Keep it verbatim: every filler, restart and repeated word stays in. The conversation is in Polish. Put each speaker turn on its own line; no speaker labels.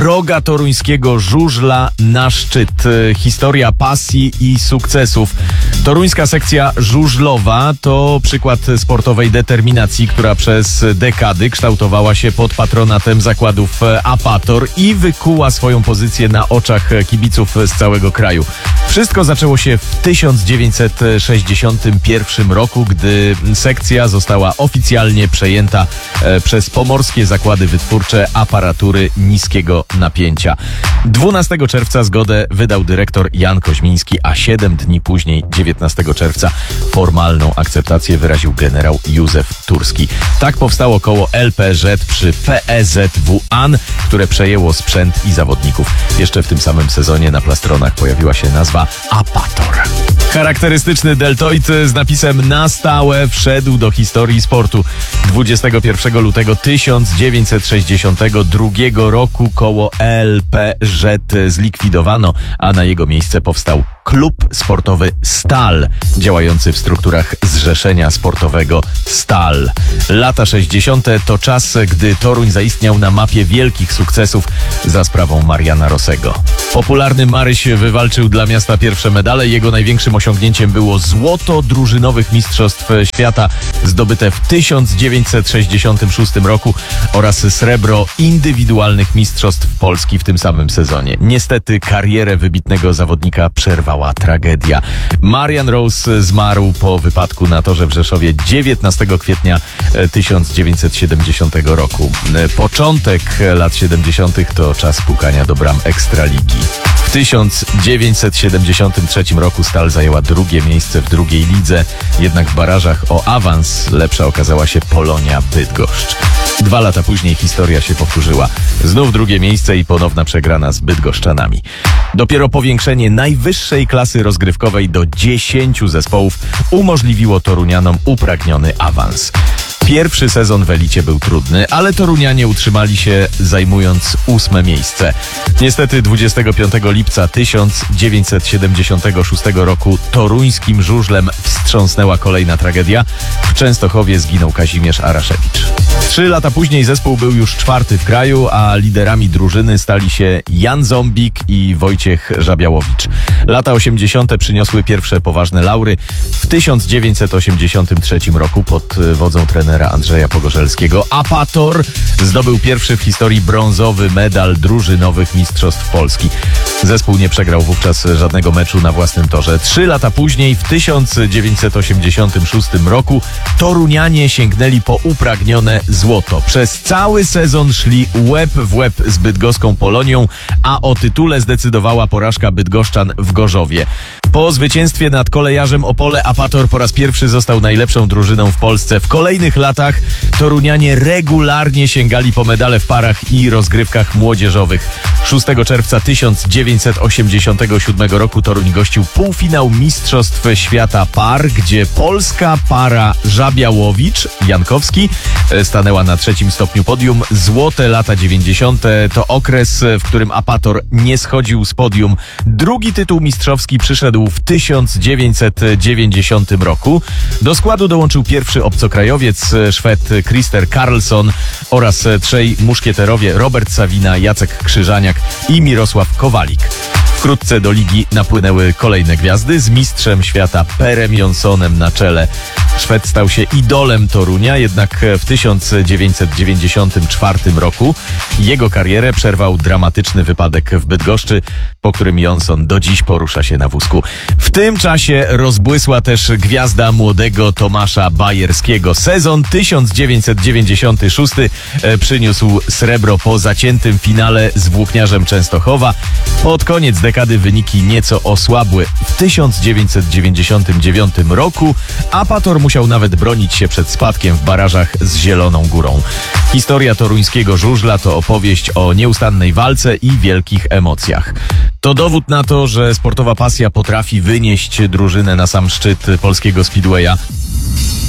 Droga toruńskiego żużla na szczyt. Historia pasji i sukcesów. Toruńska sekcja żużlowa to przykład sportowej determinacji, która przez dekady kształtowała się pod patronatem zakładów Apator i wykuła swoją pozycję na oczach kibiców z całego kraju. Wszystko zaczęło się w tysiąc dziewięćset sześćdziesiątym pierwszym roku, gdy sekcja została oficjalnie przejęta przez Pomorskie Zakłady Wytwórcze Aparatury Niskiego Napięcia. dwunastego czerwca zgodę wydał dyrektor Jan Koźmiński, a siedem dni później, dziewiętnastego czerwca, formalną akceptację wyraził generał Józef Turski. Tak powstało koło L P Z przy P E Z W A N, które przejęło sprzęt i zawodników. Jeszcze w tym samym sezonie na plastronach pojawiła się nazwa Apator. Charakterystyczny deltoid z napisem na stałe wszedł do historii sportu. dwudziestego pierwszego lutego tysiąc dziewięćset sześćdziesiątego drugiego roku koło L P Z zlikwidowano, a na jego miejsce powstał klub sportowy Stal, działający w strukturach Zrzeszenia Sportowego Stal. Lata sześćdziesiąte to czas, gdy Toruń zaistniał na mapie wielkich sukcesów za sprawą Mariana Rossego. Popularny Maryś wywalczył dla miasta pierwsze medale. Jego największym osiągnięciem było złoto drużynowych mistrzostw świata zdobyte w tysiąc dziewięćset sześćdziesiątym szóstym roku oraz srebro indywidualnych mistrzostw Polski w tym samym sezonie. Niestety karierę wybitnego zawodnika przerwała tragedia. Marian Rose zmarł po wypadku na torze w Rzeszowie dziewiętnastego kwietnia tysiąc dziewięćset siedemdziesiątego roku. Początek lat siedemdziesiątych to czas pukania do bram Ekstraligi. W tysiąc dziewięćset siedemdziesiątym trzecim roku Stal zajęła drugie miejsce w drugiej lidze, jednak w barażach o awans lepsza okazała się Polonia Bydgoszcz. Dwa lata później historia się powtórzyła. Znów drugie miejsce i ponowna przegrana z bydgoszczanami. Dopiero powiększenie najwyższej klasy rozgrywkowej do dziesięciu zespołów umożliwiło Torunianom upragniony awans. Pierwszy sezon w elicie był trudny, ale Torunianie utrzymali się, zajmując ósme miejsce. Niestety dwudziestego piątego lipca tysiąc dziewięćset siedemdziesiątego szóstego roku toruńskim żużlem wstrząsnęła kolejna tragedia. W Częstochowie zginął Kazimierz Araszewicz. Trzy lata później zespół był już czwarty w kraju, a liderami drużyny stali się Jan Zombik i Wojciech Żabiałowicz. Lata osiemdziesiąte przyniosły pierwsze poważne laury. W tysiąc dziewięćset osiemdziesiątym trzecim roku pod wodzą trenera Andrzeja Pogorzelskiego Apator zdobył pierwszy w historii brązowy medal drużynowych mistrzostw Polski. Zespół nie przegrał wówczas żadnego meczu na własnym torze. Trzy lata później, w tysiąc dziewięćset osiemdziesiątym szóstym roku, Torunianie sięgnęli po upragnione złoto. Przez cały sezon szli łeb w łeb z bydgoską Polonią, a o tytule zdecydowała porażka bydgoszczan w Gorzowie. Po zwycięstwie nad Kolejarzem Opole Apator po raz pierwszy został najlepszą drużyną w Polsce. W kolejnych latach Torunianie regularnie sięgali po medale w parach i rozgrywkach młodzieżowych. szóstego czerwca tysiąc dziewięćset osiemdziesiątego siódmego roku Toruń gościł półfinał Mistrzostw Świata Par, gdzie polska para Żabiałowicz-Jankowski stanęła na trzecim stopniu podium. Złote lata dziewięćdziesiąte to okres, w którym Apator nie schodził z podium. Drugi tytuł mistrzowski przyszedł w tysiąc dziewięćset dziewięćdziesiątym roku. Do składu dołączył pierwszy obcokrajowiec, Szwed Christer Karlsson oraz trzej muszkieterowie Robert Sawina, Jacek Krzyżaniak i Mirosław Kowalik. Wkrótce do ligi napłynęły kolejne gwiazdy z mistrzem świata Perem Jonsonem na czele. Szwed stał się idolem Torunia, jednak w tysiąc dziewięćset dziewięćdziesiątym czwartym roku jego karierę przerwał dramatyczny wypadek w Bydgoszczy, po którym Jonson do dziś porusza się na wózku. W tym czasie rozbłysła też gwiazda młodego Tomasza Bajerskiego. Sezon tysiąc dziewięćset dziewięćdziesiąty szósty przyniósł srebro po zaciętym finale z Włókniarzem Częstochowa. Pod koniec dekady wyniki nieco osłabły. W tysiąc dziewięćset dziewięćdziesiątym dziewiątym roku Apator musiał nawet bronić się przed spadkiem w barażach z Zieloną Górą. Historia toruńskiego żużla to opowieść o nieustannej walce i wielkich emocjach. To dowód na to, że sportowa pasja potrafi wynieść drużynę na sam szczyt polskiego speedwaya.